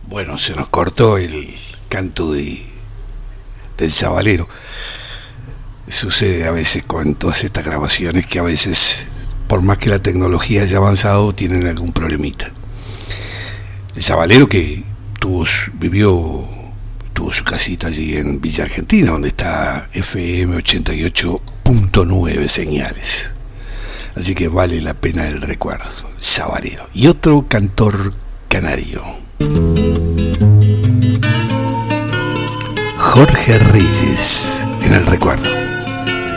Bueno, se nos cortó el canto del sabalero. Sucede a veces con todas estas grabaciones que a veces, por más que la tecnología haya avanzado, tienen algún problemita. El sabalero que tuvo su casita allí en Villa Argentina, donde está FM 88.9 señales. Así que vale la pena el recuerdo. Sabalero. Y otro cantor canario, Jorge Reyes, en el recuerdo.